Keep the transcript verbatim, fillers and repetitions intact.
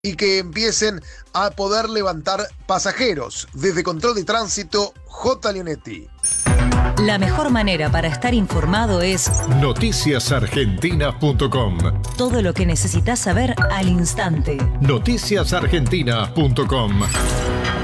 y que empiecen a poder levantar pasajeros. Desde Control de Tránsito, J. Leonetti. La mejor manera para estar informado es noticias argentinas punto com. Todo lo que necesitas saber al instante. noticias argentinas punto com.